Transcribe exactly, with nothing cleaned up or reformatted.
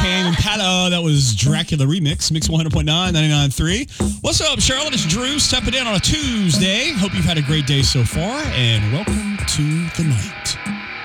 Tame Impala. That was Dracula Remix. Mix one hundred point nine, ninety-nine point three. What's up, Charlotte? It's Drew stepping in on a Tuesday. Hope you've had a great day so far, and welcome to the night.